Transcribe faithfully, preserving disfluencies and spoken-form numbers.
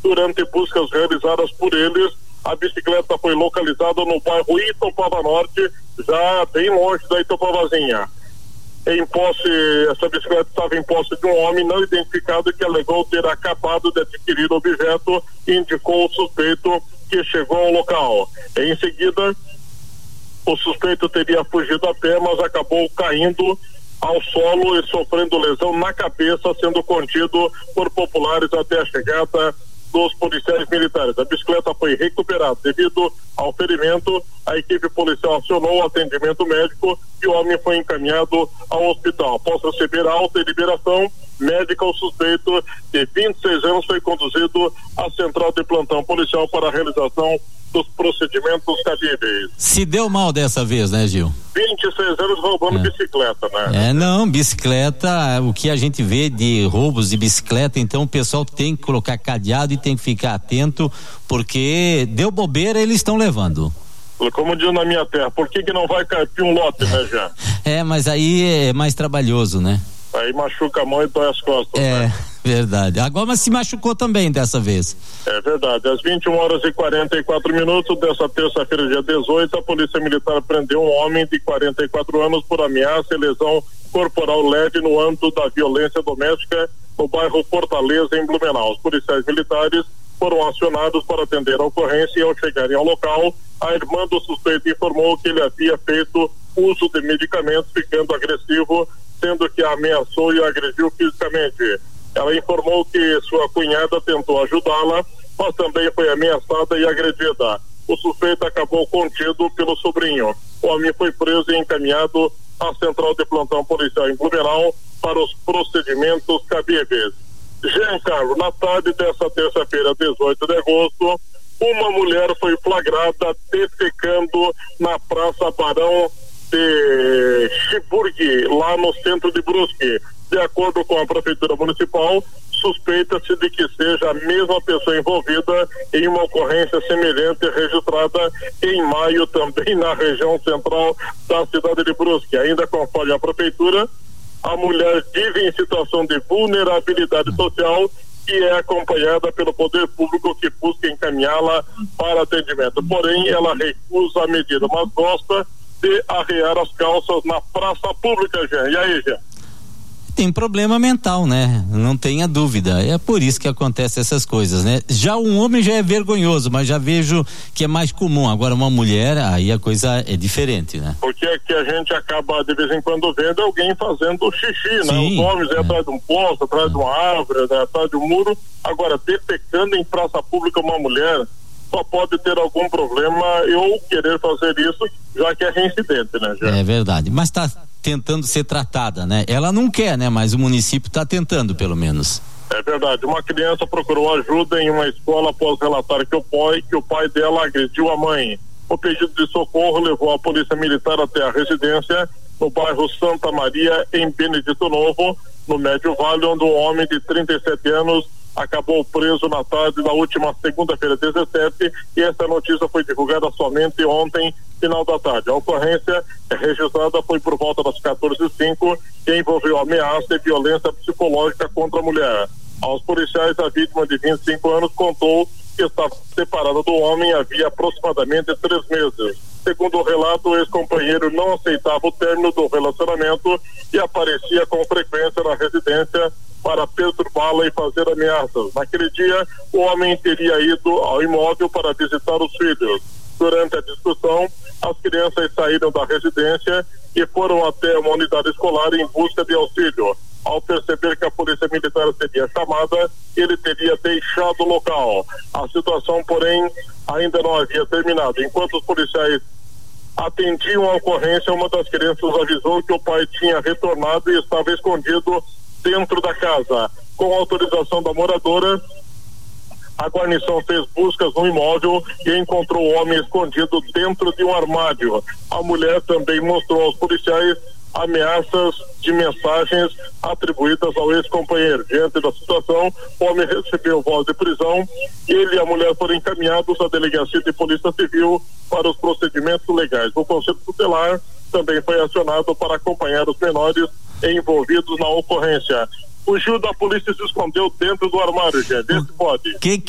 Durante buscas realizadas por eles, a bicicleta foi localizada no bairro Itopava Norte, já bem longe da Itopavazinha. Em posse, essa bicicleta estava em posse de um homem não identificado que alegou ter acabado de adquirir o objeto e indicou o suspeito que chegou ao local. Em seguida, o suspeito teria fugido a pé, mas acabou caindo ao solo e sofrendo lesão na cabeça, sendo contido por populares até a chegada dos policiais militares. A bicicleta foi recuperada. Devido ao ferimento, a equipe policial acionou o atendimento médico e o homem foi encaminhado ao hospital. Após receber a alta e liberação médica, o suspeito de vinte e seis anos foi conduzido à central de plantão policial para a realização dos procedimentos cabíveis. Se deu mal dessa vez, né, Gil? vinte e seis anos roubando é. bicicleta, né? É, não, bicicleta, o que a gente vê de roubos de bicicleta, então o pessoal tem que colocar cadeado e tem que ficar atento, porque deu bobeira, eles estão levando. Como diz na minha terra, por que que não vai carpir um lote, né, já? É, mas aí é mais trabalhoso, né? Aí machuca a mão e dói as costas. É, né? Verdade. Agora, mas se machucou também dessa vez. É verdade. Às vinte e uma horas e quarenta e quatro minutos dessa terça-feira, dia dezoito, a Polícia Militar prendeu um homem de quarenta e quatro anos por ameaça e lesão corporal leve no âmbito da violência doméstica no bairro Fortaleza, em Blumenau. Os policiais militares foram acionados para atender a ocorrência e, ao chegarem ao local, a irmã do suspeito informou que ele havia feito uso de medicamentos, ficando agressivo, sendo que a ameaçou e a agrediu fisicamente. Ela informou que sua cunhada tentou ajudá-la, mas também foi ameaçada e agredida. O suspeito acabou contido pelo sobrinho. O homem foi preso e encaminhado à central de plantão policial em Blumenau para os procedimentos cabíveis. Jean Carlos, na tarde dessa terça-feira, dezoito de agosto, uma mulher foi flagrada defecando na Praça Barão de Chiburgue, lá no centro de Brusque. De acordo com a Prefeitura Municipal, suspeita-se de que seja a mesma pessoa envolvida em uma ocorrência semelhante registrada em maio também na região central da cidade de Brusque. Ainda conforme a Prefeitura, a mulher vive em situação de vulnerabilidade social e é acompanhada pelo poder público que busca encaminhá-la para atendimento. Porém, ela recusa a medida, mas gosta de arrear as calças na praça pública, Jean. E aí, Jean? Tem problema mental, né? Não tenha dúvida. É por isso que acontecem essas coisas, né? Já um homem já é vergonhoso, mas já vejo que é mais comum. Agora uma mulher, aí a coisa é diferente, né? Porque aqui a gente acaba de vez em quando vendo alguém fazendo xixi, né? Sim, Os homens é, é atrás de um posto, atrás é. de uma árvore, né? Atrás de um muro. Agora, defecando em praça pública uma mulher, só pode ter algum problema eu querer fazer isso, já que é reincidente, né? Já. É verdade, mas tá tentando ser tratada, né? Ela não quer, né? Mas o município está tentando, pelo menos. É verdade. Uma criança procurou ajuda em uma escola após relatar que o pai, que o pai dela agrediu a mãe. O pedido de socorro levou a Polícia Militar até a residência no bairro Santa Maria, em Benedito Novo, no Médio Vale, onde um homem de trinta e sete anos acabou preso na tarde da última segunda-feira, dezessete, e essa notícia foi divulgada somente ontem, final da tarde. A ocorrência registrada foi por volta das quatorze e cinco e envolveu ameaça e violência psicológica contra a mulher. Aos policiais, a vítima de vinte e cinco anos contou que estava separada do homem havia aproximadamente três meses. Segundo o relato, o ex-companheiro não aceitava o término do relacionamento e aparecia com frequência na residência para perturbá-la e fazer ameaças. Naquele dia, o homem teria ido ao imóvel para visitar os filhos. Durante a discussão, as crianças saíram da residência e foram até uma unidade escolar em busca de auxílio. Ao perceber que a polícia militar seria chamada, ele teria deixado o local. A situação, porém, ainda não havia terminado. Enquanto os policiais atendiam a ocorrência, uma das crianças avisou que o pai tinha retornado e estava escondido dentro da casa. Com autorização da moradora, a guarnição fez buscas no imóvel e encontrou o homem escondido dentro de um armário. A mulher também mostrou aos policiais ameaças de mensagens atribuídas ao ex-companheiro. Diante da situação, o homem recebeu voz de prisão. Ele e a mulher foram encaminhados à delegacia de polícia civil para os procedimentos legais. O Conselho Tutelar também foi acionado para acompanhar os menores envolvidos na ocorrência. Fugiu da polícia e se escondeu dentro do armário, gente. Esse pode. Que